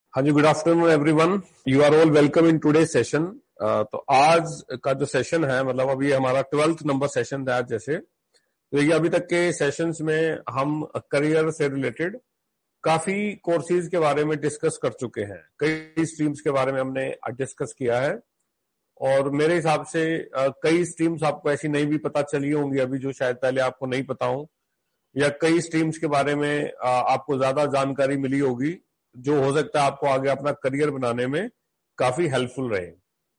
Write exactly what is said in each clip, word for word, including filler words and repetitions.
हाँ जी, good afternoon everyone. You are all welcome in today session. तो आज का जो सेशन है, मतलब अभी हमारा ट्वेल्थ नंबर सेशन था आज। जैसे तो ये अभी तक के सेशंस में हम करियर से रिलेटेड काफी कोर्सेज के बारे में डिस्कस कर चुके हैं। कई स्ट्रीम्स के बारे में हमने डिस्कस किया है और मेरे हिसाब से अ, कई स्ट्रीम्स आपको ऐसी नहीं भी पता चली होंगी अभी, जो शायद पहले आपको नहीं पता हो, या कई स्ट्रीम्स के बारे में अ, आपको ज्यादा जानकारी मिली होगी, जो हो सकता है आपको आगे अपना करियर बनाने में काफी हेल्पफुल रहे।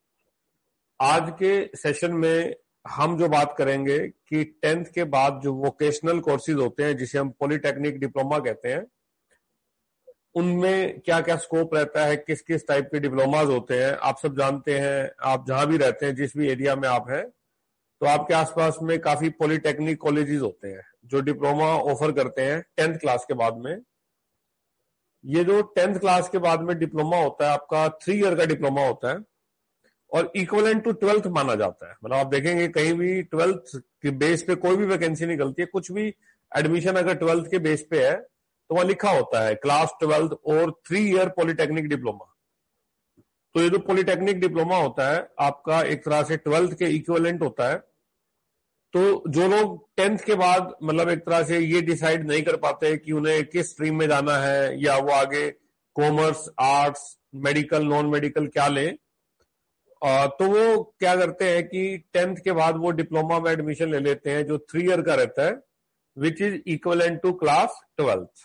आज के सेशन में हम जो बात करेंगे कि टेंथ के बाद जो वोकेशनल कोर्सेज होते हैं, जिसे हम पॉलिटेक्निक डिप्लोमा कहते हैं, उनमें क्या क्या स्कोप रहता है, किस किस टाइप के डिप्लोमाज होते हैं। आप सब जानते हैं, आप जहां भी रहते हैं, जिस भी एरिया में आप हैं, तो आपके आसपास में काफी पॉलिटेक्निक कॉलेजेस होते हैं जो डिप्लोमा ऑफर करते हैं टेंथ क्लास के बाद में। ये जो टेंथ क्लास के बाद में डिप्लोमा होता है, आपका थ्री ईयर का डिप्लोमा होता है और इक्वलेंट टू ट्वेल्थ माना जाता है। मतलब आप देखेंगे कहीं भी ट्वेल्थ के बेस पे कोई भी वैकेंसी निकलती है, कुछ भी एडमिशन अगर ट्वेल्थ के बेस पे है तो वहां लिखा होता है क्लास ट्वेल्थ और थ्री ईयर पॉलिटेक्निक डिप्लोमा। तो ये जो पॉलिटेक्निक डिप्लोमा होता है आपका एक तरह से ट्वेल्थ के इक्वलेंट होता है। तो जो लोग टेंथ के बाद मतलब एक तरह से ये डिसाइड नहीं कर पाते कि उन्हें किस स्ट्रीम में जाना है, या वो आगे commerce, arts, medical, non medical क्या लें, तो वो क्या करते हैं कि टेंथ के बाद वो डिप्लोमा में एडमिशन ले लेते हैं जो थ्री ईयर का रहता है, which is equivalent to class twelfth.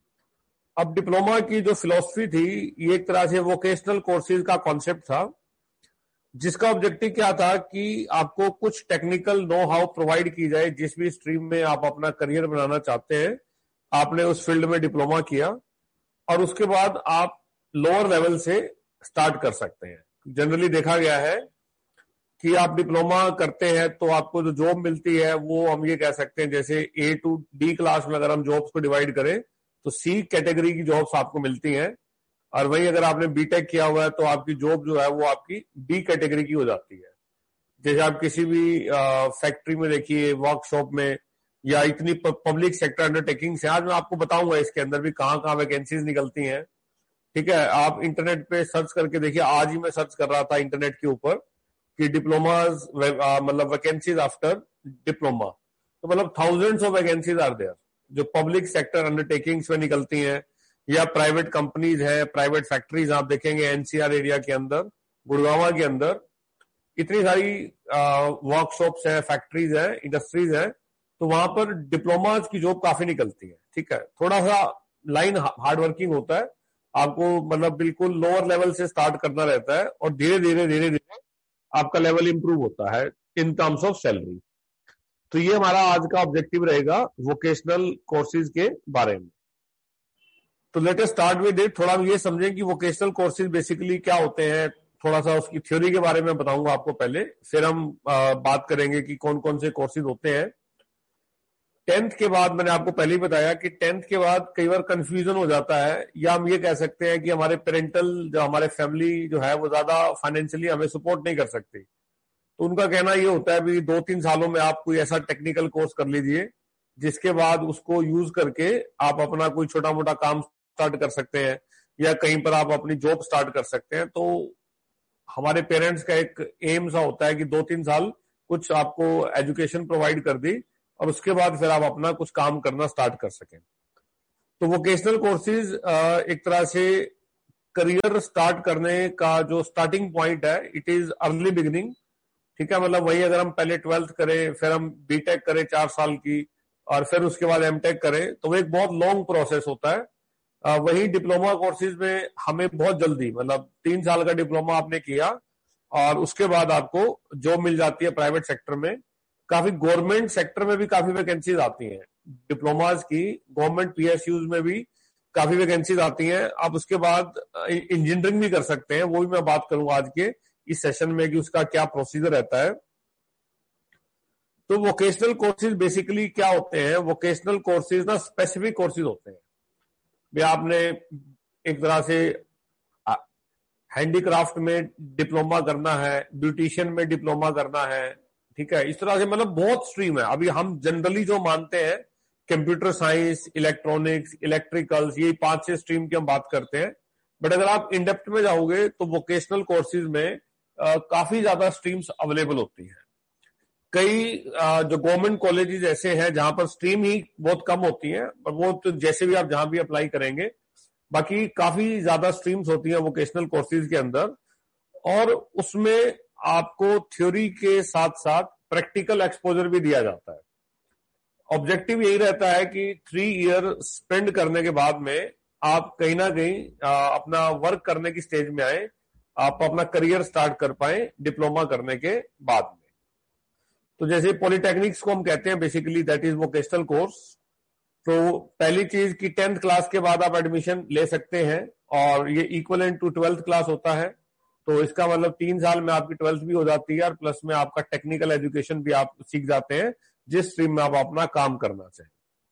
अब डिप्लोमा की जो फिलॉसफी थी, ये एक तरह से वोकेशनल कोर्सेज का कॉन्सेप्ट था, जिसका ऑब्जेक्टिव क्या था कि आपको कुछ टेक्निकल नो हाउ प्रोवाइड की जाए। जिस भी स्ट्रीम में आप अपना करियर बनाना चाहते हैं, आपने उस फील्ड में डिप्लोमा किया और उसके बाद आप लोअर लेवल से स्टार्ट कर सकते हैं। जनरली देखा गया है कि आप डिप्लोमा करते हैं तो आपको जो जॉब मिलती है वो हम ये कह सकते हैं, जैसे ए टू डी क्लास में अगर हम जॉब्स को डिवाइड करें तो सी कैटेगरी की जॉब्स आपको मिलती हैं, और वही अगर आपने बीटेक किया हुआ है तो आपकी जॉब जो है वो आपकी बी कैटेगरी की हो जाती है। जैसे आप किसी भी फैक्ट्री में देखिए, वर्कशॉप में, या इतनी पब्लिक सेक्टर अंडरटेकिंग से, आज मैं आपको बताऊंगा इसके अंदर भी कहाँ कहाँ वैकेंसीज निकलती हैं। ठीक है, आप इंटरनेट पे सर्च करके देखिए। आज ही मैं सर्च कर रहा था इंटरनेट के ऊपर कि डिप्लोमाज मतलब वैकेंसीज आफ्टर डिप्लोमा, तो मतलब thousands of vacancies are there जो पब्लिक सेक्टर अंडरटेकिंग्स में निकलती हैं, या प्राइवेट कंपनीज है, प्राइवेट फैक्ट्रीज आप देखेंगे एनसीआर एरिया के अंदर, गुड़गांव के अंदर इतनी सारी वर्कशॉप्स हैं, फैक्ट्रीज हैं, इंडस्ट्रीज हैं, तो वहां पर डिप्लोमाज की जॉब काफी निकलती है। ठीक है, थोड़ा सा लाइन हार्ड वर्किंग होता है, आपको मतलब बिल्कुल लोअर लेवल से स्टार्ट करना रहता है और धीरे धीरे धीरे धीरे आपका लेवल इंप्रूव होता है इन टर्म्स ऑफ सैलरी। तो ये हमारा आज का ऑब्जेक्टिव रहेगा वोकेशनल कोर्सेज के बारे में। तो let us start with it. थोड़ा हम ये समझें कि वोकेशनल कोर्सेज बेसिकली क्या होते हैं, थोड़ा सा उसकी थ्योरी के बारे में बताऊंगा आपको पहले, फिर हम आ, बात करेंगे कि कौन कौन से कोर्सेज होते हैं। टेंथ के बाद मैंने आपको पहले ही बताया कि टेंथ के बाद कई बार कंफ्यूजन हो जाता है, या हम ये कह सकते हैं कि हमारे पेरेंटल जो हमारे फैमिली जो है वो ज्यादा फाइनेंशियली हमें सपोर्ट नहीं कर सकती। तो उनका कहना ये होता है भी दो तीन सालों में आप कोई ऐसा टेक्निकल कोर्स कर लीजिए जिसके बाद उसको यूज करके आप अपना कोई छोटा मोटा काम स्टार्ट कर सकते हैं, या कहीं पर आप अपनी जॉब स्टार्ट कर सकते हैं। तो हमारे पेरेंट्स का एक एम सा होता है कि दो तीन साल कुछ आपको एजुकेशन प्रोवाइड कर दी और उसके बाद फिर आप अपना कुछ काम करना स्टार्ट कर सकें। तो वोकेशनल कोर्सेज एक तरह से करियर स्टार्ट करने का जो स्टार्टिंग पॉइंट है, इट इज अर्ली बिगिनिंग। ठीक है, मतलब वही अगर हम पहले ट्वेल्थ करें, फिर हम बीटेक करें चार साल की, और फिर उसके बाद एमटेक करें, तो वो एक बहुत लॉन्ग प्रोसेस होता है। Uh, वही डिप्लोमा कोर्सेज में हमें बहुत जल्दी, मतलब तीन साल का डिप्लोमा आपने किया और उसके बाद आपको जॉब मिल जाती है प्राइवेट सेक्टर में। काफी गवर्नमेंट सेक्टर में भी काफी वैकेंसीज आती हैं डिप्लोमाज की, गवर्नमेंट पीएसयूज में भी काफी वैकेंसीज आती हैं। आप उसके बाद इंजीनियरिंग भी कर सकते हैं, वो भी मैं बात करूंगा आज के इस सेशन में कि उसका क्या प्रोसीजर रहता है। तो वोकेशनल कोर्सेज बेसिकली क्या होते हैं? वोकेशनल कोर्सेज ना स्पेसिफिक कोर्सेज होते हैं। भी आपने एक तरह से हैंडीक्राफ्ट में डिप्लोमा करना है, ब्यूटिशियन में डिप्लोमा करना है, ठीक है, इस तरह से मतलब बहुत स्ट्रीम है। अभी हम जनरली जो मानते हैं कंप्यूटर साइंस, इलेक्ट्रॉनिक्स, इलेक्ट्रिकल्स, ये पांच छह स्ट्रीम की हम बात करते हैं, बट अगर आप इन डेप्थ में जाओगे तो वोकेशनल कोर्सेज में आ, काफी ज्यादा स्ट्रीम्स अवेलेबल होती हैं। कई आ, जो गवर्नमेंट कॉलेजेस ऐसे हैं जहां पर स्ट्रीम ही बहुत कम होती हैं, पर वो तो जैसे भी आप जहां भी अप्लाई करेंगे, बाकी काफी ज्यादा स्ट्रीम्स होती हैं वोकेशनल कोर्सेज के अंदर, और उसमें आपको थ्योरी के साथ साथ प्रैक्टिकल एक्सपोजर भी दिया जाता है। ऑब्जेक्टिव यही रहता है कि थ्री ईयर स्पेंड करने के बाद में आप कहीं ना कहीं अपना वर्क करने की स्टेज में आए, आप अपना करियर स्टार्ट कर पाए डिप्लोमा करने के बाद में। तो जैसे पॉलिटेक्निक्स को हम कहते हैं basically that is vocational course. तो पहली चीज कि टेंथ क्लास के बाद आप एडमिशन ले सकते हैं, और ये इक्वलेंट टू ट्वेल्थ क्लास होता है। तो इसका मतलब तीन साल में आपकी ट्वेल्थ भी हो जाती है, और प्लस में आपका टेक्निकल एजुकेशन भी आप सीख जाते हैं जिस स्ट्रीम में आप अपना काम करना चाहें।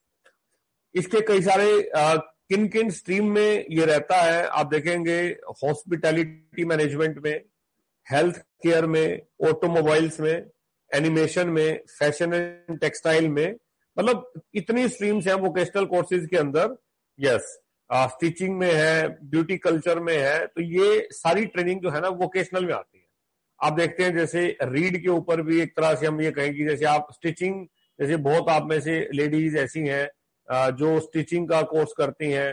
इसके कई सारे किन किन स्ट्रीम में ये रहता है आप देखेंगे, हॉस्पिटैलिटी मैनेजमेंट में, हेल्थ केयर में, ऑटोमोबाइल्स में, एनिमेशन में, फैशन एंड टेक्सटाइल में, मतलब इतनी स्ट्रीम्स हैं वोकेशनल कोर्सेज के अंदर। यस, स्टिचिंग में है, ब्यूटी कल्चर में है, तो ये सारी ट्रेनिंग जो है ना वोकेशनल में आती है। आप देखते हैं जैसे रीड के ऊपर भी एक तरह से हम ये कहेंगे, जैसे आप स्टिचिंग, जैसे बहुत आप में से लेडीज ऐसी हैं जो स्टिचिंग का कोर्स करती हैं,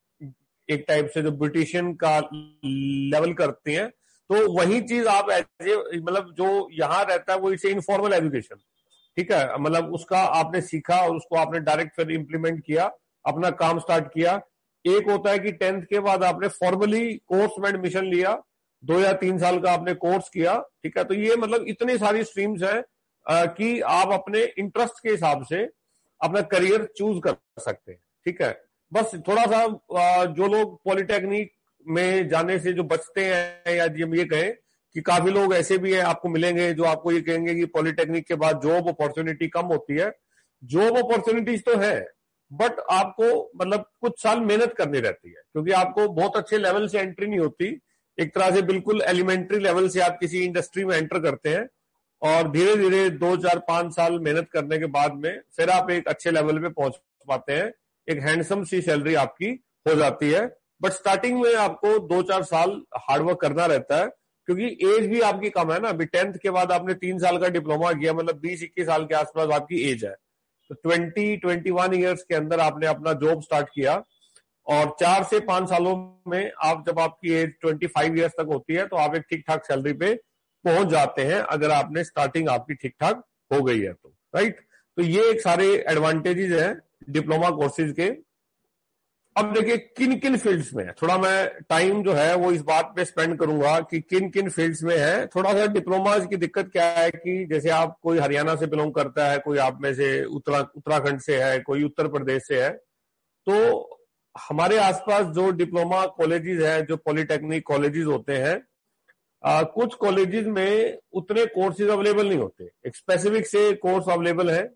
एक टाइप से जो ब्यूटिशियन का लेवल करती हैं, तो वही चीज आप ऐसे मतलब जो यहाँ रहता है वो इसे इनफॉर्मल एजुकेशन, ठीक है, मतलब उसका आपने सीखा और उसको आपने डायरेक्ट फिर इंप्लीमेंट किया, अपना काम स्टार्ट किया। एक होता है कि टेंथ के बाद आपने फॉर्मली कोर्स में एडमिशन लिया, दो या तीन साल का आपने कोर्स किया, ठीक है। तो ये मतलब इतनी सारी स्ट्रीम्स हैं कि आप अपने इंटरेस्ट के हिसाब से अपना करियर चूज कर सकते हैं, ठीक है। बस थोड़ा सा जो लोग पॉलिटेक्निक में जाने से जो बचते हैं, या हम ये कहें कि काफी लोग ऐसे भी हैं आपको मिलेंगे जो आपको ये कहेंगे कि पॉलिटेक्निक के बाद जॉब अपॉर्चुनिटी कम होती है। जॉब अपॉर्चुनिटीज तो है, बट आपको मतलब कुछ साल मेहनत करनी रहती है, क्योंकि आपको बहुत अच्छे लेवल से एंट्री नहीं होती। एक तरह से बिल्कुल एलिमेंट्री लेवल से आप किसी इंडस्ट्री में एंटर करते हैं, और धीरे धीरे दो चार पांच साल मेहनत करने के बाद में फिर आप एक अच्छे लेवल पे पहुंच पाते हैं, एक हैंडसम सी सैलरी आपकी हो जाती है। बट स्टार्टिंग में आपको दो चार साल हार्डवर्क करना रहता है, क्योंकि एज भी आपकी कम है ना। अभी टेंथ के बाद आपने तीन साल का डिप्लोमा किया, मतलब बीस इक्कीस साल के आसपास आपकी एज है। तो ट्वेंटी ट्वेंटी वन ईयर्स के अंदर आपने अपना जॉब स्टार्ट किया, और चार से पांच सालों में आप जब आपकी एज ट्वेंटी फाइव ईयर्स तक होती है तो आप एक ठीक ठाक सैलरी पे पहुंच जाते हैं, अगर आपने स्टार्टिंग आपकी ठीक ठाक हो गई है तो, राइट। तो ये एक सारे एडवांटेजेस हैं डिप्लोमा कोर्सेज के। अब देखिए किन किन फील्ड्स में है, थोड़ा मैं टाइम जो है वो इस बात पे स्पेंड करूंगा कि किन किन फील्ड्स में है। थोड़ा सा डिप्लोमा की दिक्कत क्या है कि जैसे आप कोई हरियाणा से बिलोंग करता है, कोई आप में से उत्तरा उत्तराखंड से है, कोई उत्तर प्रदेश से है, तो हमारे आसपास जो डिप्लोमा कॉलेजेस हैं, जो पॉलिटेक्निक कॉलेजेस होते हैं, आ, कुछ कॉलेजेस में उतने कोर्सेज अवेलेबल नहीं होते, एक स्पेसिफिक से कोर्स अवेलेबल है।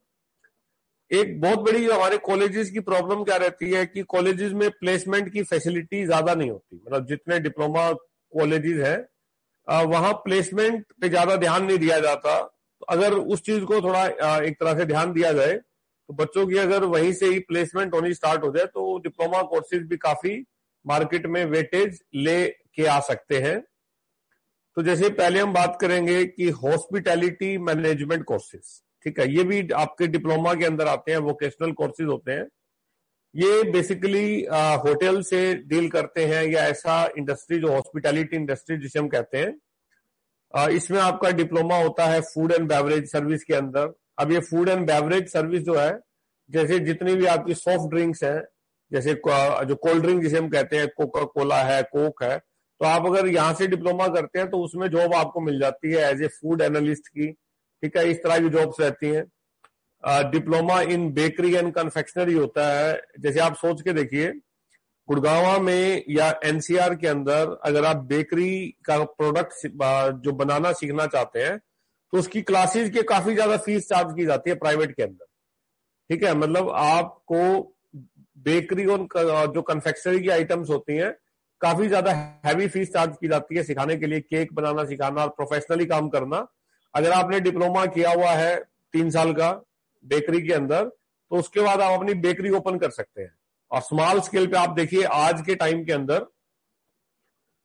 एक बहुत बड़ी हमारे कॉलेजेस की प्रॉब्लम क्या रहती है कि कॉलेजेस में प्लेसमेंट की फैसिलिटी ज्यादा नहीं होती। मतलब जितने डिप्लोमा कॉलेजेस हैं वहां प्लेसमेंट पे ज्यादा ध्यान नहीं दिया जाता। तो अगर उस चीज को थोड़ा एक तरह से ध्यान दिया जाए तो बच्चों की अगर वहीं से ही प्लेसमेंट होनी स्टार्ट हो जाए तो डिप्लोमा कोर्सेज भी काफी मार्केट में वेटेज ले के आ सकते हैं। तो जैसे पहले हम बात करेंगे कि हॉस्पिटैलिटी मैनेजमेंट कोर्सेज, ठीक है, ये भी आपके डिप्लोमा के अंदर आते हैं, वोकेशनल कोर्सेज होते हैं। ये बेसिकली होटल से डील करते हैं, या ऐसा इंडस्ट्री जो हॉस्पिटैलिटी इंडस्ट्री जिसे हम कहते हैं, आ, इसमें आपका डिप्लोमा होता है फूड एंड बेवरेज सर्विस के अंदर। अब ये फूड एंड बेवरेज सर्विस जो है, जैसे जितनी भी आपकी सॉफ्ट ड्रिंक्स हैं, जैसे जो कोल्ड ड्रिंक जिसे हम कहते हैं, कोका कोला है, कोक है, तो आप अगर यहाँ से डिप्लोमा करते हैं तो उसमें जॉब आपको मिल जाती है एज ए फूड एनालिस्ट की, ठीक है, इस तरह की जॉब्स रहती हैं। Diploma in bakery and confectionery होता है। जैसे आप सोच के देखिए, गुड़गांव में या एनसीआर के अंदर अगर आप बेकरी का प्रोडक्ट जो बनाना सीखना चाहते हैं तो उसकी क्लासेस के काफी ज्यादा फीस चार्ज की जाती है प्राइवेट के अंदर, ठीक है। मतलब आपको बेकरी और जो कन्फेक्शनरी की आइटम्स होती हैं काफी ज्यादा हैवी फीस चार्ज की जाती है सिखाने के लिए, केक बनाना सिखाना और प्रोफेशनली काम करना। अगर आपने डिप्लोमा किया हुआ है तीन साल का बेकरी के अंदर, तो उसके बाद आप अपनी बेकरी ओपन कर सकते हैं। और स्मॉल स्केल पे आप देखिए आज के टाइम के अंदर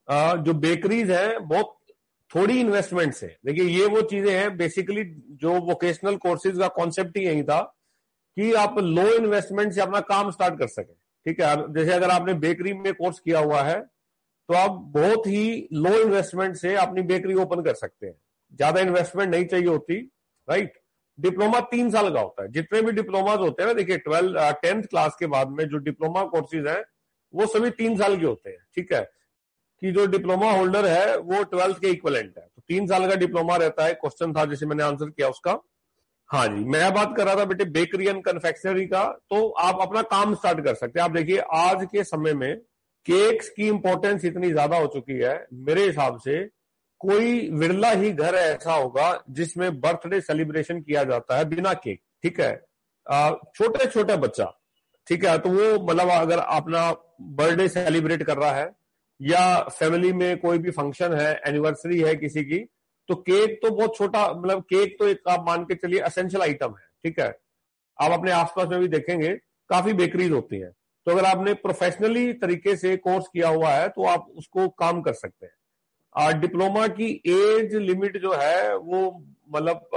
जो बेकरीज हैं बहुत थोड़ी इन्वेस्टमेंट से, देखिए ये वो चीजें हैं बेसिकली जो वोकेशनल कोर्सेज का कॉन्सेप्ट ही यही था कि आप लो इन्वेस्टमेंट से अपना काम स्टार्ट कर सकें। ठीक है, जैसे अगर आपने बेकरी में कोर्स किया हुआ है तो आप बहुत ही लो इन्वेस्टमेंट से अपनी बेकरी ओपन कर सकते हैं, ज्यादा इन्वेस्टमेंट नहीं चाहिए होती, राइट। डिप्लोमा तीन साल का होता है, जितने भी डिप्लोमाज होते हैं ना, देखिए ट्वेल्थ टेंथ क्लास के बाद में जो डिप्लोमा कोर्सेज हैं वो सभी तीन साल के होते हैं। ठीक है, कि जो डिप्लोमा होल्डर है वो ट्वेल्थ के इक्वलेंट है, तो तीन साल का डिप्लोमा रहता है। क्वेश्चन था जिसे मैंने आंसर किया उसका। हाँ जी, मैं बात कर रहा था बेटे बेकरी एंड कन्फेक्शनरी का, तो आप अपना काम स्टार्ट कर सकते हैं। आप देखिए आज के समय में केक्स की इंपॉर्टेंस इतनी ज्यादा हो चुकी है, मेरे हिसाब से कोई विरला ही घर ऐसा होगा जिसमें बर्थडे सेलिब्रेशन किया जाता है बिना केक। ठीक है, छोटे छोटे बच्चा, ठीक है, तो वो मतलब अगर अपना बर्थडे सेलिब्रेट कर रहा है या फैमिली में कोई भी फंक्शन है, एनिवर्सरी है किसी की, तो केक तो बहुत छोटा, मतलब केक तो एक आप मान के चलिए एसेंशियल आइटम है। ठीक है, आप अपने आसपास में भी देखेंगे काफी बेकरीज होती हैं, तो अगर आपने प्रोफेशनली तरीके से कोर्स किया हुआ है तो आप उसको काम कर सकते हैं। डिप्लोमा की एज लिमिट जो है वो मतलब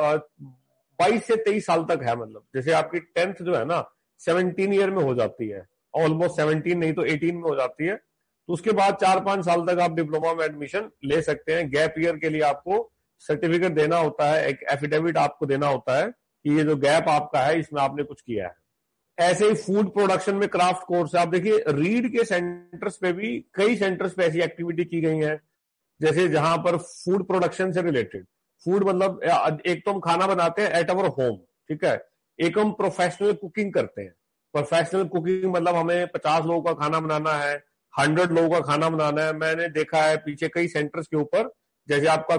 बाईस से तेईस साल तक है, मतलब जैसे आपकी टेंथ जो है ना सेवनटीन ईयर में हो जाती है, ऑलमोस्ट सेवनटीन नहीं तो एटीन में हो जाती है, तो उसके बाद चार पांच साल तक आप डिप्लोमा में एडमिशन ले सकते हैं। गैप ईयर के लिए आपको सर्टिफिकेट देना होता है, एक एफिडेविट आपको देना होता है कि ये जो गैप आपका है इसमें आपने कुछ किया है। ऐसे ही फूड प्रोडक्शन में क्राफ्ट कोर्स है, आप देखिए रीड के सेंटर्स पे भी कई सेंटर्स पे ऐसी एक्टिविटी की गई है, जैसे जहां पर फूड प्रोडक्शन से रिलेटेड, फूड मतलब एक तो हम खाना बनाते हैं एट अवर होम, ठीक है, एक हम प्रोफेशनल कुकिंग करते हैं। प्रोफेशनल कुकिंग मतलब हमें पचास लोगों का खाना बनाना है, हंड्रेड लोगों का खाना बनाना है। मैंने देखा है पीछे कई सेंटर्स के ऊपर, जैसे आपका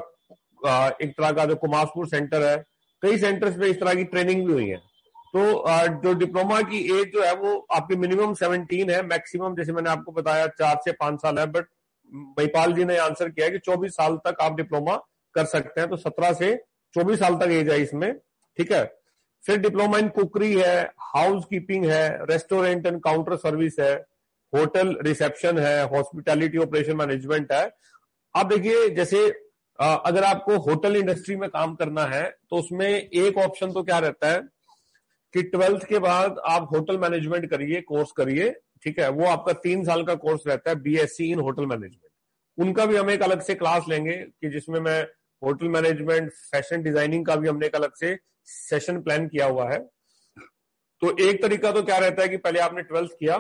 एक तरह का जो कुमारपुर सेंटर है, कई सेंटर्स पे इस तरह की ट्रेनिंग भी हुई है। तो जो डिप्लोमा की एज जो है वो आपकी मिनिमम सेवनटीन है, मैक्सिमम जैसे मैंने आपको बताया चार से पांच साल है, बट महिपाल जी ने आंसर किया है कि चौबीस साल तक आप डिप्लोमा कर सकते हैं, तो सत्रह से चौबीस साल तक एज है इसमें। ठीक है, फिर डिप्लोमा इन कुकरी है, हाउस कीपिंग है, रेस्टोरेंट एंड काउंटर सर्विस है, होटल रिसेप्शन है, हॉस्पिटैलिटी ऑपरेशन मैनेजमेंट है। आप देखिए जैसे अगर आपको होटल इंडस्ट्री में काम करना है तो उसमें एक ऑप्शन तो क्या रहता है कि ट्वेल्थ के बाद आप होटल मैनेजमेंट करिए, कोर्स करिए। ठीक है, वो आपका तीन साल का कोर्स रहता है, बीएससी इन होटल मैनेजमेंट। उनका भी हम एक अलग से क्लास लेंगे कि जिसमें मैं होटल मैनेजमेंट, फैशन डिजाइनिंग का भी हमने एक अलग से सेशन प्लान किया हुआ है। तो एक तरीका तो क्या रहता है कि पहले आपने ट्वेल्थ किया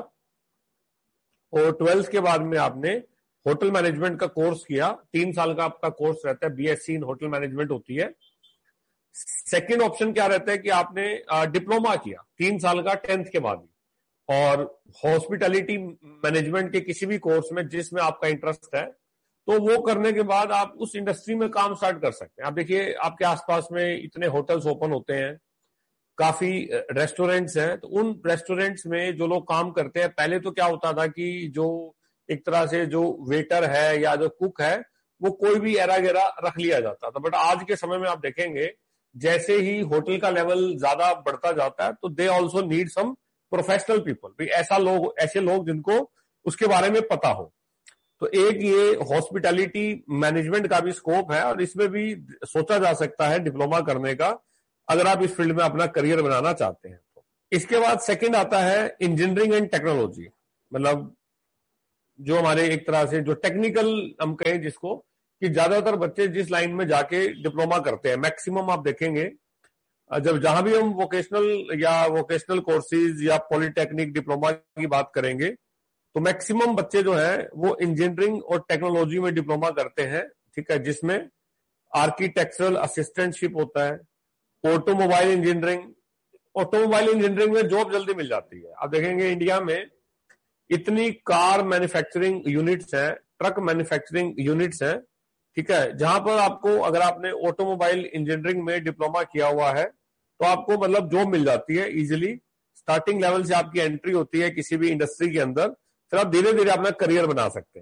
और ट्वेल्थ के बाद में आपने होटल मैनेजमेंट का कोर्स किया, तीन साल का आपका कोर्स रहता है, बीएससी इन होटल मैनेजमेंट होती है। सेकेंड ऑप्शन क्या रहता है कि आपने डिप्लोमा किया तीन साल का टेंथ के बाद ही, और हॉस्पिटैलिटी मैनेजमेंट के किसी भी कोर्स में जिसमें आपका इंटरेस्ट है, तो वो करने के बाद आप उस इंडस्ट्री में काम स्टार्ट कर सकते हैं। आप देखिए आपके आसपास में इतने होटल्स ओपन होते हैं, काफी रेस्टोरेंट्स हैं, तो उन रेस्टोरेंट्स में जो लोग काम करते हैं, पहले तो क्या होता था कि जो एक तरह से जो वेटर है या जो कुक है वो कोई भी एरा गेरा रख लिया जाता था, बट आज के समय में आप देखेंगे जैसे ही होटल का लेवल ज्यादा बढ़ता जाता है तो they also need some professional people, ऐसा लोग ऐसे लोग जिनको उसके बारे में पता हो। तो एक ये हॉस्पिटैलिटी मैनेजमेंट का भी स्कोप है और इसमें भी सोचा जा सकता है डिप्लोमा करने का, अगर आप इस फील्ड में अपना करियर बनाना चाहते हैं तो। इसके बाद सेकंड आता है इंजीनियरिंग एंड टेक्नोलॉजी, मतलब जो हमारे एक तरह से जो टेक्निकल हम कहें जिसको, कि ज्यादातर बच्चे जिस लाइन में जाके डिप्लोमा करते हैं, मैक्सिमम आप देखेंगे जब जहां भी हम वोकेशनल या वोकेशनल कोर्सेज या पॉलिटेक्निक डिप्लोमा की बात करेंगे तो मैक्सिमम बच्चे जो है वो इंजीनियरिंग और टेक्नोलॉजी में डिप्लोमा करते हैं। ठीक है, जिसमें आर्किटेक्चरल असिस्टेंटशिप होता है, ऑटोमोबाइल इंजीनियरिंग, ऑटोमोबाइल इंजीनियरिंग में जॉब जल्दी मिल जाती है। आप देखेंगे इंडिया में इतनी कार मैन्युफैक्चरिंग यूनिट्स हैं, ट्रक मैन्युफैक्चरिंग यूनिट्स हैं, ठीक है, जहां पर आपको अगर आपने ऑटोमोबाइल इंजीनियरिंग में डिप्लोमा किया हुआ है तो आपको मतलब जॉब मिल जाती है इजीली। स्टार्टिंग लेवल से आपकी एंट्री होती है किसी भी इंडस्ट्री के अंदर, फिर आप धीरे धीरे अपना करियर बना सकते हैं।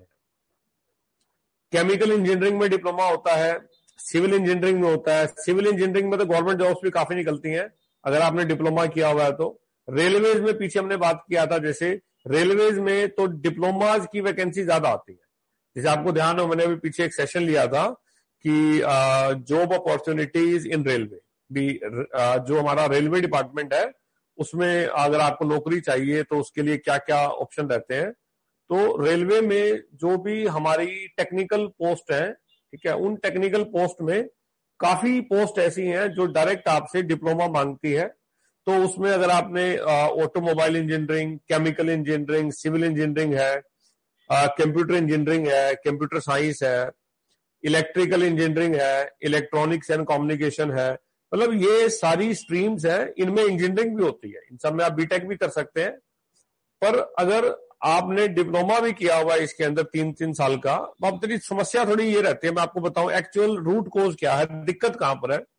केमिकल इंजीनियरिंग में डिप्लोमा होता है, सिविल इंजीनियरिंग में होता है। सिविल इंजीनियरिंग में तो गवर्नमेंट जॉब्स भी काफी निकलती हैं अगर आपने डिप्लोमा किया हुआ है तो। रेलवेज में पीछे हमने बात किया था, जैसे रेलवेज में तो डिप्लोमाज की वैकेंसी ज्यादा आती है, जैसे आपको ध्यान हो, मैंने अभी पीछे एक सेशन लिया था कि जॉब अपॉर्चुनिटीज इन रेलवे भी, जो हमारा रेलवे डिपार्टमेंट है उसमें अगर आपको नौकरी चाहिए तो उसके लिए क्या क्या ऑप्शन रहते हैं। तो रेलवे में जो भी हमारी टेक्निकल पोस्ट है, ठीक है, उन टेक्निकल पोस्ट में काफी पोस्ट ऐसी हैं जो डायरेक्ट आपसे डिप्लोमा मांगती है। तो उसमें अगर आपने automobile engineering, chemical engineering, civil engineering है, कंप्यूटर इंजीनियरिंग है, कंप्यूटर साइंस है, इलेक्ट्रिकल इंजीनियरिंग है, इलेक्ट्रॉनिक्स एंड कम्युनिकेशन है, मतलब ये सारी स्ट्रीम्स है, इनमें इंजीनियरिंग भी होती है। इन सब में आप बीटेक भी कर सकते हैं। पर अगर आपने डिप्लोमा भी किया हुआ है इसके अंदर तीन तीन साल का, तो अब तेरी समस्या थोड़ी ये रहती है, मैं आपको बताऊं एक्चुअल रूट कोज क्या है, दिक्कत कहां पर है।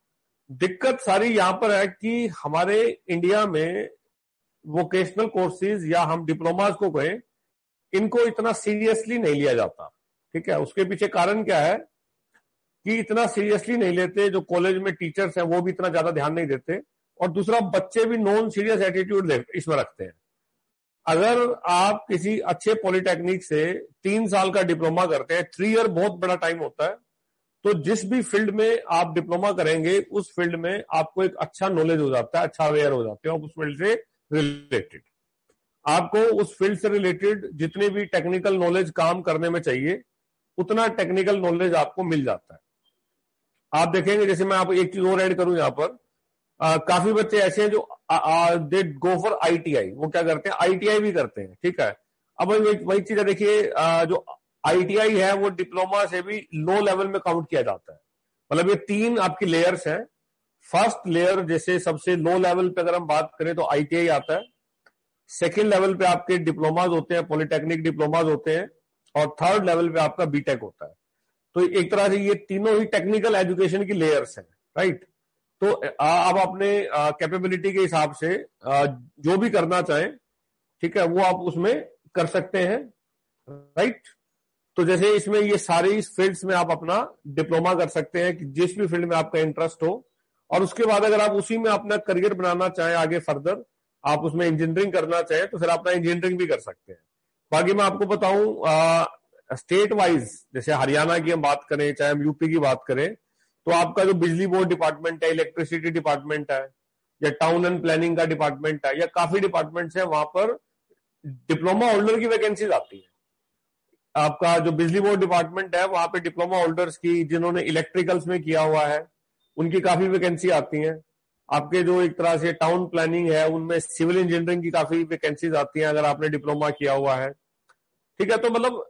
दिक्कत सारी यहां पर है कि हमारे इंडिया में वोकेशनल कोर्सेज या हम डिप्लोमाज को कहें, इनको इतना सीरियसली नहीं लिया जाता। ठीक है, उसके पीछे कारण क्या है कि इतना सीरियसली नहीं लेते, जो कॉलेज में टीचर्स हैं वो भी इतना ज्यादा ध्यान नहीं देते, और दूसरा बच्चे भी नॉन सीरियस एटीट्यूड इसमें रखते हैं। अगर आप किसी अच्छे पॉलिटेक्निक से तीन साल का डिप्लोमा करते हैं, थ्री ईयर बहुत बड़ा टाइम होता है, तो जिस भी फील्ड में आप डिप्लोमा करेंगे उस फील्ड में आपको एक अच्छा नॉलेज हो जाता है, अच्छा अवेयर हो जाते हैं उस फील्ड से रिलेटेड। आपको उस फील्ड से रिलेटेड जितने भी टेक्निकल नॉलेज काम करने में चाहिए उतना टेक्निकल नॉलेज आपको मिल जाता है। आप देखेंगे, जैसे मैं आपको एक चीज और ऐड करूं यहां पर, आ, काफी बच्चे ऐसे हैं जो दे गो फॉर आईटीआई, वो क्या करते हैं, आईटीआई भी करते हैं। ठीक है, अब वही वही चीज देखिए, जो आईटीआई है वो डिप्लोमा से भी लो लेवल में काउंट किया जाता है। मतलब ये तीन आपकी लेयर्स हैं। फर्स्ट लेयर जैसे सबसे लो लेवल पे अगर हम बात करें तो आईटीआई आता है, सेकेंड लेवल पे आपके डिप्लोमाज होते हैं, पॉलिटेक्निक डिप्लोमाज होते हैं, और थर्ड लेवल पे आपका बीटेक होता है। तो एक तरह से ये तीनों ही टेक्निकल एजुकेशन की लेयर्स हैं, राइट। तो आप अपने कैपेबिलिटी के हिसाब से आ, जो भी करना चाहें, ठीक है, वो आप उसमें कर सकते हैं, राइट। तो जैसे इसमें ये सारी फील्ड्स में आप अपना डिप्लोमा कर सकते हैं कि जिस भी फील्ड में आपका इंटरेस्ट हो, और उसके बाद अगर आप उसी में अपना करियर बनाना चाहें आगे फर्दर, आप उसमें इंजीनियरिंग करना चाहें तो फिर अपना इंजीनियरिंग भी कर सकते हैं। बाकी मैं आपको बताऊं, स्टेट वाइज जैसे हरियाणा की हम बात करें, चाहे हम यूपी की बात करें, तो आपका जो बिजली बोर्ड डिपार्टमेंट है, इलेक्ट्रिसिटी डिपार्टमेंट है, या टाउन एंड प्लानिंग का डिपार्टमेंट है, या काफी डिपार्टमेंट्स है, वहां पर डिप्लोमा होल्डर की वैकेंसीज आती है। आपका जो बिजली बोर्ड डिपार्टमेंट है वहां पे डिप्लोमा होल्डर्स की, जिन्होंने इलेक्ट्रिकल्स में किया हुआ है, उनकी काफी वैकेंसी आती हैं। आपके जो एक तरह से टाउन प्लानिंग है उनमें सिविल इंजीनियरिंग की काफी वैकेंसीज आती हैं अगर आपने डिप्लोमा किया हुआ है। ठीक है, तो मतलब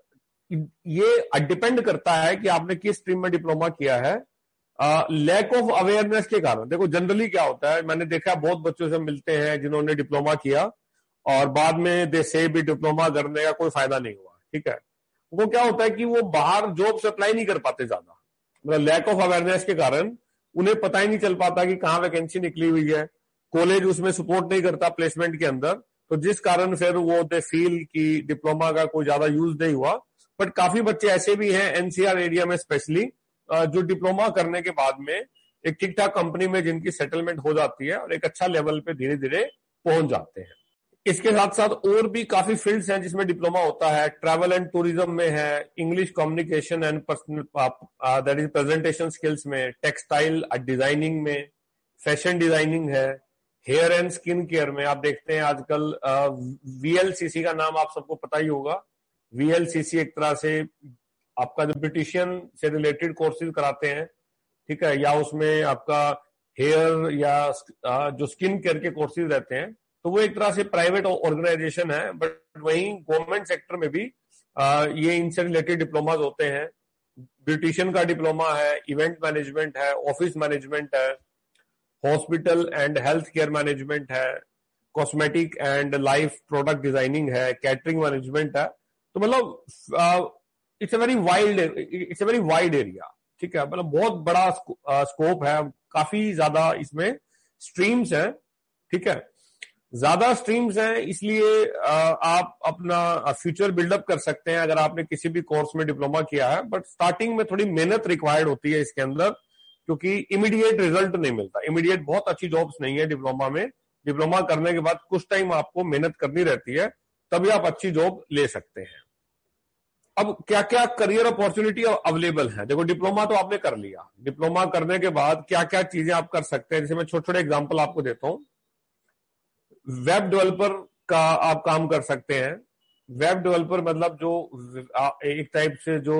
ये डिपेंड करता है कि आपने किस स्ट्रीम में डिप्लोमा किया है। लैक ऑफ अवेयरनेस के कारण, देखो जनरली क्या होता है, मैंने देखा बहुत बच्चों से मिलते हैं जिन्होंने डिप्लोमा किया और बाद में दे से भी डिप्लोमा करने का कोई फायदा नहीं हुआ। ठीक है, वो क्या होता है कि वो बाहर जॉब से अप्लाई नहीं कर पाते ज्यादा, मतलब लैक ऑफ अवेयरनेस के कारण उन्हें पता ही नहीं चल पाता कि कहाँ वैकेंसी निकली हुई है, कॉलेज उसमें सपोर्ट नहीं करता प्लेसमेंट के अंदर, तो जिस कारण फिर वो दे फील कि डिप्लोमा का कोई ज्यादा यूज नहीं हुआ। बट काफी बच्चे ऐसे भी हैं एनसीआर एरिया में स्पेशली, जो डिप्लोमा करने के बाद में एक ठीक ठाक कंपनी में जिनकी सेटलमेंट हो जाती है और एक अच्छा लेवल पे धीरे धीरे पहुंच जाते हैं। इसके साथ साथ और भी काफी फील्ड्स हैं जिसमें डिप्लोमा होता है। ट्रैवल एंड टूरिज्म में है, English communication and personal that is presentation skills में, टेक्सटाइल डिजाइनिंग में, फैशन डिजाइनिंग है, हेयर एंड स्किन केयर में। आप देखते हैं आजकल वीएलसीसी का नाम आप सबको पता ही होगा। वीएलसीसी एक तरह से आपका जो ब्यूटिशियन से रिलेटेड कोर्सेज कराते हैं, ठीक है, या उसमें आपका हेयर या जो स्किन केयर के कोर्सेज रहते हैं, तो वो एक तरह से प्राइवेट ऑर्गेनाइजेशन है। बट वहीं गवर्नमेंट सेक्टर में भी आ, ये इनसे रिलेटेड डिप्लोमाज होते हैं। ब्यूटिशियन का डिप्लोमा है, इवेंट मैनेजमेंट है, ऑफिस मैनेजमेंट है, hospital and health care management है, cosmetic and life product designing है, कैटरिंग मैनेजमेंट है। तो मतलब it's a very wide it's a very wide area. ठीक है, मतलब बहुत बड़ा स्कोप है, काफी ज्यादा इसमें स्ट्रीम्स हैं। ठीक है, ज्यादा स्ट्रीम्स हैं, इसलिए आप अपना फ्यूचर बिल्डअप कर सकते हैं अगर आपने किसी भी कोर्स में डिप्लोमा किया है। बट स्टार्टिंग में थोड़ी मेहनत रिक्वायर्ड होती है इसके अंदर, क्योंकि इमीडिएट रिजल्ट नहीं मिलता। इमीडिएट बहुत अच्छी जॉब्स नहीं है डिप्लोमा में। डिप्लोमा करने के बाद कुछ टाइम आपको मेहनत करनी रहती है, तभी आप अच्छी जॉब ले सकते हैं। अब क्या क्या करियर अपॉर्चुनिटी अवेलेबल है? देखो, डिप्लोमा तो आपने कर लिया, डिप्लोमा करने के बाद क्या क्या चीजें आप कर सकते हैं, जैसे मैं छोटे छोटे एग्जांपल आपको देता हूं। वेब डेवलपर का आप काम कर सकते हैं। वेब डेवलपर मतलब जो एक टाइप से जो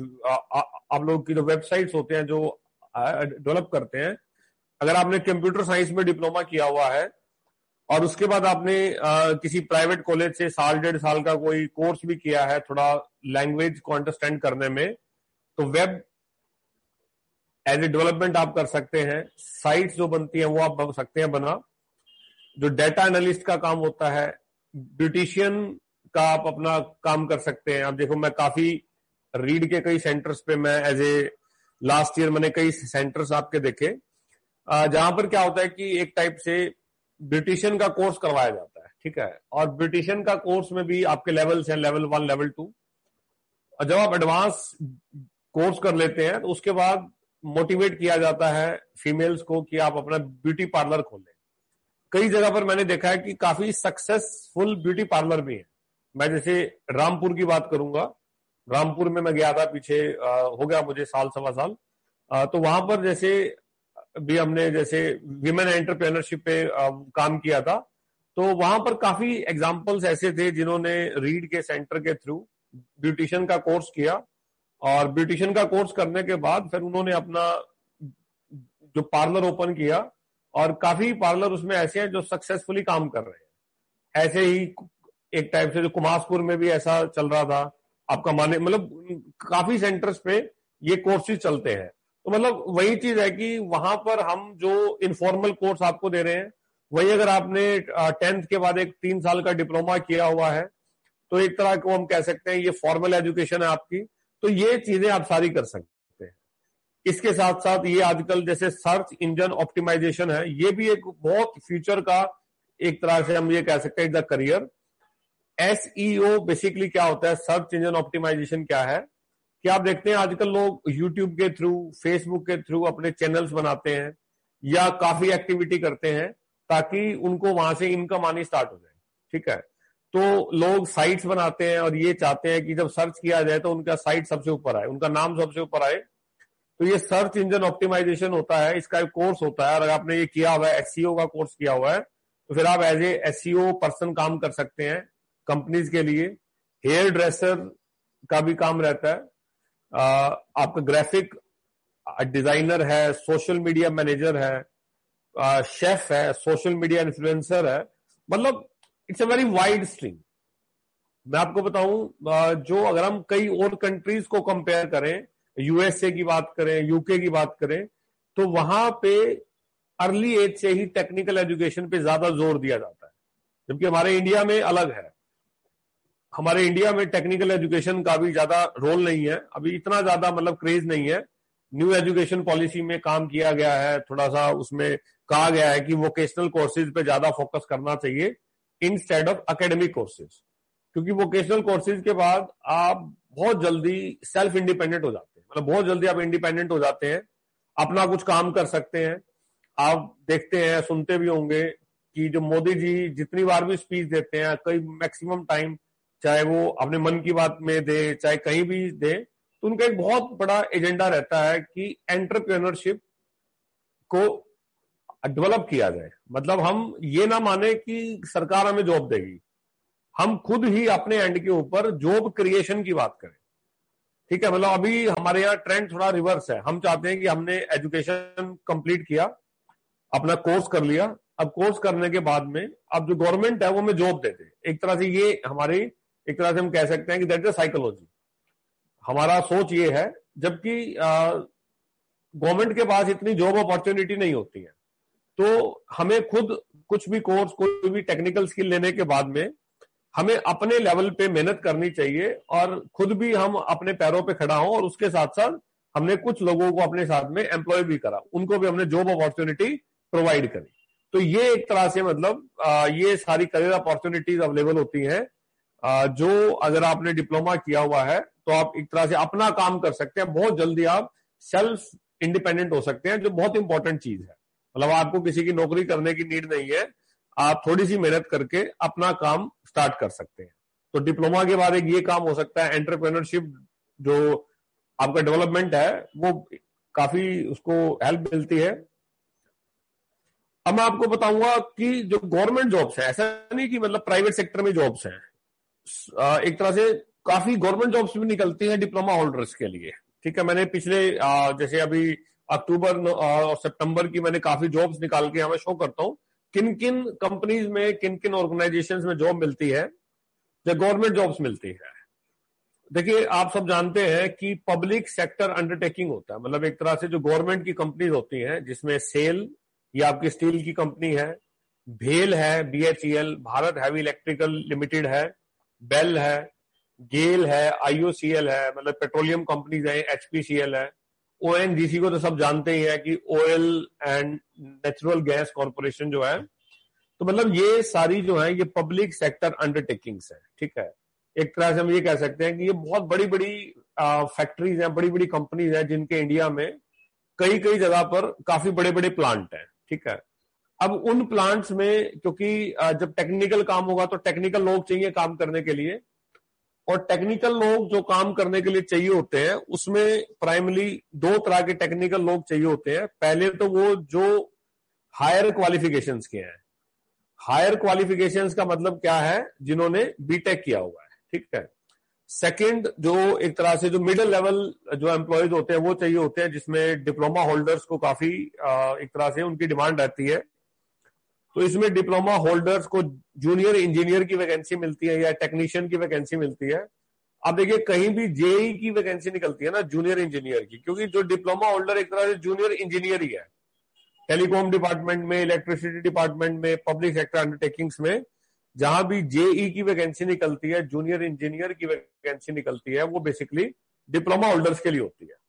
आप लोग की जो वेबसाइट्स होते हैं जो डेवलप करते हैं, अगर आपने कंप्यूटर साइंस में डिप्लोमा किया हुआ है और उसके बाद आपने आ, किसी प्राइवेट कॉलेज से साल डेढ़ साल का कोई कोर्स भी किया है थोड़ा लैंग्वेज को अंडरस्टैंड करने में, तो वेब एज ए डेवलपमेंट आप कर सकते हैं। साइट्स जो बनती हैं वो आप बन सकते हैं बना। जो डेटा एनालिस्ट का काम होता है, ब्यूटिशियन का आप अपना काम कर सकते हैं। आप देखो, मैं काफी रीड के कई सेंटर्स पे मैं एज ए लास्ट ईयर मैंने कई सेंटर्स आपके देखे जहां पर क्या होता है कि एक टाइप से ब्यूटिशियन का कोर्स करवाया जाता है, ठीक है। और ब्यूटिशियन का कोर्स में भी आपके लेवल्स हैं, लेवल वन, लेवल टू। और जब आप एडवांस कोर्स कर लेते हैं तो उसके बाद मोटिवेट किया जाता है फीमेल्स को कि आप अपना ब्यूटी पार्लर खोलें। कई जगह पर मैंने देखा है कि काफी सक्सेसफुल ब्यूटी पार्लर भी है। मैं जैसे रामपुर की बात करूंगा, रामपुर में मैं गया था पीछे, आ, हो गया मुझे साल सवा साल। आ, तो वहां पर जैसे भी हमने जैसे विमेन एंटरप्रेन्योरशिप पे आ, काम किया था, तो वहां पर काफी एग्जांपल्स ऐसे थे जिन्होंने रीड के सेंटर के थ्रू ब्यूटिशियन का कोर्स किया और ब्यूटिशियन का कोर्स करने के बाद फिर उन्होंने अपना जो पार्लर ओपन किया और काफी पार्लर उसमें ऐसे हैं जो सक्सेसफुली काम कर रहे हैं। ऐसे ही एक टाइप से जो कुमारपुर में भी ऐसा चल रहा था, आपका माने मतलब काफी सेंटर्स पे ये कोर्सेज चलते हैं। तो मतलब वही चीज है कि वहां पर हम जो इनफॉर्मल कोर्स आपको दे रहे हैं, वही अगर आपने टेंथ के बाद एक तीन साल का डिप्लोमा किया हुआ है तो एक तरह को हम कह सकते हैं ये फॉर्मल एजुकेशन है आपकी। तो ये चीजें आप सारी कर सकते हैं। इसके साथ साथ ये आजकल जैसे सर्च इंजन ऑप्टिमाइजेशन है, ये भी एक बहुत फ्यूचर का एक तरह से हम ये कह सकते हैं द करियर। एसईओ बेसिकली क्या होता है, सर्च इंजन ऑप्टिमाइजेशन क्या है कि आप देखते हैं आजकल लोग यूट्यूब के थ्रू, फेसबुक के थ्रू अपने चैनल्स बनाते हैं या काफी एक्टिविटी करते हैं ताकि उनको वहां से इनकम आनी स्टार्ट हो जाए, ठीक है। तो लोग साइट्स बनाते हैं और ये चाहते हैं कि जब सर्च किया जाए तो उनका साइट सबसे ऊपर आए, उनका नाम सबसे ऊपर आए। तो ये सर्च इंजन ऑप्टिमाइजेशन होता है, इसका एक कोर्स होता है। और अगर आपने ये किया हुआ है, एसईओ का कोर्स किया हुआ है, तो फिर आप एज ए एसईओ पर्सन काम कर सकते हैं कंपनीज के लिए। हेयर ड्रेसर का भी काम रहता है, आ, आपका ग्राफिक डिजाइनर है, सोशल मीडिया मैनेजर है, आ, शेफ है, सोशल मीडिया इन्फ्लुएंसर है। मतलब it's a very wide stream. मैं आपको बताऊं, जो अगर हम कई और कंट्रीज को कंपेयर करें, यूएसए की बात करें, यूके की बात करें, तो वहां पे अर्ली एज से ही टेक्निकल एजुकेशन पे ज्यादा जोर दिया जाता है, जबकि हमारे इंडिया में अलग है। हमारे इंडिया में टेक्निकल एजुकेशन का भी ज्यादा रोल नहीं है, अभी इतना ज्यादा मतलब क्रेज नहीं है। न्यू एजुकेशन पॉलिसी में काम किया गया है, थोड़ा सा उसमें कहा गया है कि वोकेशनल कोर्सेज पे ज्यादा फोकस करना चाहिए इंस्टेड ऑफ एकेडमिक कोर्सेज, क्योंकि वोकेशनल कोर्सेज के बाद आप बहुत जल्दी सेल्फ इंडिपेंडेंट हो जाते हैं। मतलब बहुत जल्दी आप इंडिपेंडेंट हो जाते हैं, अपना कुछ काम कर सकते हैं। आप देखते हैं, सुनते भी होंगे कि जो मोदी जी जितनी बार भी स्पीच देते हैं, कई मैक्सिमम टाइम चाहे वो अपने मन की बात में दे चाहे कहीं भी दे, तो उनका एक बहुत बड़ा एजेंडा रहता है कि एंटरप्रेन्योरशिप को डेवलप किया जाए। मतलब हम ये ना माने कि सरकार हमें जॉब देगी, हम खुद ही अपने एंड के ऊपर जॉब क्रिएशन की बात करें, ठीक है। मतलब अभी हमारे यहाँ ट्रेंड थोड़ा रिवर्स है। हम चाहते हैं कि हमने एजुकेशन कंप्लीट किया, अपना कोर्स कर लिया, अब कोर्स करने के बाद में अब जो गवर्नमेंट है वो हमें जॉब देते। एक तरह से ये हमारी एक तरह से हम कह सकते हैं कि दैट इज साइकोलॉजी, हमारा सोच ये है। जबकि गवर्नमेंट के पास इतनी जॉब अपॉर्चुनिटी नहीं होती है, तो हमें खुद कुछ भी कोर्स, कोई भी टेक्निकल स्किल लेने के बाद में हमें अपने लेवल पे मेहनत करनी चाहिए और खुद भी हम अपने पैरों पे खड़ा हों। और उसके साथ साथ हमने कुछ लोगों को अपने साथ में एम्प्लॉय भी करा, उनको भी हमने जॉब अपॉर्चुनिटी प्रोवाइड करी। तो ये एक तरह से मतलब ये सारी करियर अपॉर्चुनिटीज अवेलेबल होती हैं, जो अगर आपने डिप्लोमा किया हुआ है तो आप एक तरह से अपना काम कर सकते हैं। बहुत जल्दी आप सेल्फ इंडिपेंडेंट हो सकते हैं, जो बहुत इंपॉर्टेंट चीज है। मतलब आपको किसी की नौकरी करने की नीड नहीं है, आप थोड़ी सी मेहनत करके अपना काम स्टार्ट कर सकते हैं। तो डिप्लोमा के बाद एक ये काम हो सकता है, एंटरप्रेन्योरशिप जो आपका डेवलपमेंट है वो काफी उसको हेल्प मिलती है। अब मैं आपको बताऊंगा कि जो गवर्नमेंट जॉब्स है, ऐसा नहीं कि मतलब प्राइवेट सेक्टर में जॉब्स हैं, एक तरह से काफी गवर्नमेंट जॉब्स भी निकलती हैं डिप्लोमा होल्डर्स के लिए। ठीक है, मैंने पिछले जैसे अभी अक्टूबर और सितंबर की मैंने काफी जॉब्स निकाल के हमें शो करता हूं किन किन कंपनीज में, किन किन ऑर्गेनाइजेशंस में जॉब मिलती है, जो गवर्नमेंट जॉब्स मिलती है। देखिए, आप सब जानते हैं कि पब्लिक सेक्टर अंडरटेकिंग होता है, मतलब एक तरह से जो गवर्नमेंट की कंपनीज होती हैं, जिसमें सेल, ये आपकी स्टील की कंपनी है, भेल है, BHEL, Bharat heavy electrical limited है, बेल है, गेल है, आईओसीएल है, मतलब पेट्रोलियम कंपनीज है, एचपीसीएल है, ओएनजीसी को तो सब जानते ही है कि oil and natural gas corporation जो है। तो मतलब ये सारी जो है ये पब्लिक सेक्टर अंडरटेकिंग्स है। ठीक है, एक तरह से हम ये कह सकते हैं कि ये बहुत बड़ी बड़ी फैक्ट्रीज हैं, बड़ी बड़ी कंपनीज हैं, जिनके इंडिया में कई कई जगह पर काफी बड़े बड़े प्लांट हैं। ठीक है, अब उन प्लांट्स में क्योंकि जब टेक्निकल काम होगा तो टेक्निकल लोग चाहिए काम करने के लिए, और टेक्निकल लोग जो काम करने के लिए चाहिए होते हैं उसमें प्राइमरी दो तरह के टेक्निकल लोग चाहिए होते हैं। पहले तो वो जो हायर क्वालिफिकेशंस के हैं, हायर क्वालिफिकेशंस का मतलब क्या है, जिन्होंने बीटेक किया हुआ है। ठीक है, सेकंड जो एक तरह से जो मिडिल लेवल जो एम्प्लॉयज होते हैं वो चाहिए होते हैं, जिसमें डिप्लोमा होल्डर्स को काफी एक तरह से उनकी डिमांड रहती है। तो इसमें डिप्लोमा होल्डर्स को जूनियर इंजीनियर की वैकेंसी मिलती है या टेक्नीशियन की वैकेंसी मिलती है। अब देखिए, कहीं भी जेई की वैकेंसी निकलती है ना जूनियर इंजीनियर की, क्योंकि जो डिप्लोमा होल्डर एक तरह से जूनियर इंजीनियर ही है। टेलीकॉम डिपार्टमेंट में, इलेक्ट्रिसिटी डिपार्टमेंट में, पब्लिक सेक्टर अंडरटेकिंग्स में जहां भी जेई की वैकेंसी निकलती है, जूनियर इंजीनियर की वैकेंसी निकलती है, वो बेसिकली डिप्लोमा होल्डर्स के लिए होती है।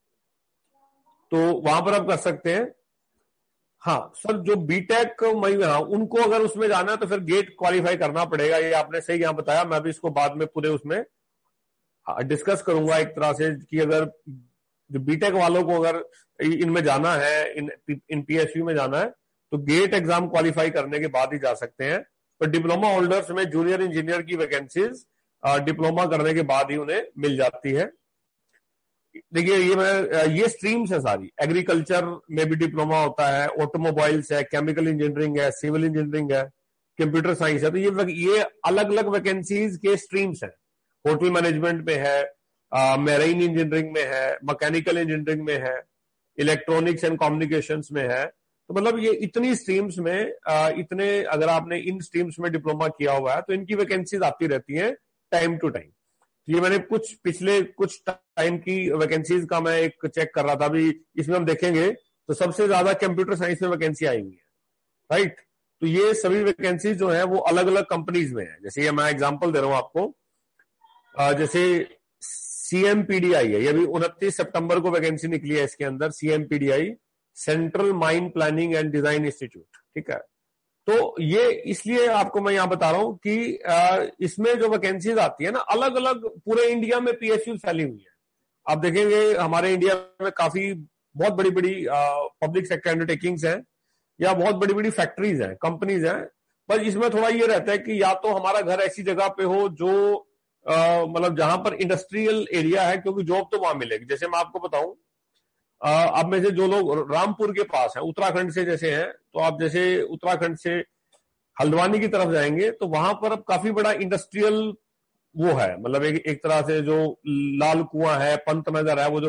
तो वहां पर आप कर सकते हैं। हाँ सर, जो बीटेक मई हाँ उनको अगर उसमें जाना है तो फिर गेट क्वालिफाई करना पड़ेगा, ये आपने सही यहां बताया। मैं भी इसको बाद में पूरे उसमें डिस्कस करूंगा एक तरह से कि अगर जो बीटेक वालों को अगर इनमें जाना है, इन इन पीएसयू में जाना है, तो गेट एग्जाम क्वालिफाई करने के बाद ही जा सकते हैं। पर डिप्लोमा होल्डर्स में जूनियर इंजीनियर की वैकेंसीज डिप्लोमा करने के बाद ही उन्हें मिल जाती है। देखिए, ये मैं ये स्ट्रीम्स है सारी, एग्रीकल्चर में भी डिप्लोमा होता है, ऑटोमोबाइल्स है, केमिकल इंजीनियरिंग है, सिविल इंजीनियरिंग है, कंप्यूटर साइंस है। तो ये ये अलग अलग वैकेंसीज के स्ट्रीम्स हैं। होटल मैनेजमेंट में है, मैरीन इंजीनियरिंग में है, मैकेनिकल इंजीनियरिंग में है, इलेक्ट्रॉनिक्स एंड कम्युनिकेशंस में है। तो मतलब ये इतनी स्ट्रीम्स में आ, इतने अगर आपने इन स्ट्रीम्स में डिप्लोमा किया हुआ है तो इनकी वैकेंसीज आती रहती हैं टाइम टू टाइम। ये मैंने कुछ पिछले कुछ टाइम की वैकेंसीज का मैं एक चेक कर रहा था, अभी इसमें हम देखेंगे तो सबसे ज्यादा कंप्यूटर साइंस में वैकेंसी आई हुई है, राइट। तो ये सभी वैकेंसीज जो है वो अलग अलग कंपनीज में है। जैसे ये मैं एग्जांपल दे रहा हूं आपको, जैसे सीएमपीडीआई है, ये भी उनतीस सितंबर को वैकेंसी निकली है इसके अंदर, CMPDI, central mine planning and design institute. ठीक है, तो ये इसलिए आपको मैं यहां बता रहा हूं कि इसमें जो वैकेंसीज आती है ना, अलग अलग पूरे इंडिया में पीएसयू फैली हुई है। आप देखेंगे हमारे इंडिया में काफी बहुत बड़ी बड़ी पब्लिक सेक्टर अंडरटेकिंग्स हैं या बहुत बड़ी बड़ी फैक्ट्रीज हैं, कंपनीज हैं। बस इसमें थोड़ा ये रहता है कि या तो हमारा घर ऐसी जगह पे हो जो मतलब जहां पर इंडस्ट्रियल एरिया है, क्योंकि जॉब तो वहां मिलेगी। जैसे मैं आपको बताऊं, अब में से जो लोग रामपुर के पास है, उत्तराखंड से जैसे हैं, तो आप जैसे उत्तराखंड से हल्द्वानी की तरफ जाएंगे तो वहां पर अब काफी बड़ा इंडस्ट्रियल वो है, मतलब एक, एक तरह से जो लाल कुआं है, पंत नगर है, वो जो